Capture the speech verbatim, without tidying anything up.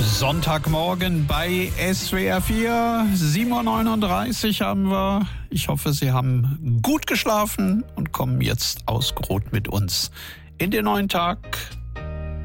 Sonntagmorgen bei S W R vier, sieben Uhr neununddreißig haben wir. Ich hoffe, Sie haben gut geschlafen und kommen jetzt ausgeruht mit uns in den neuen Tag.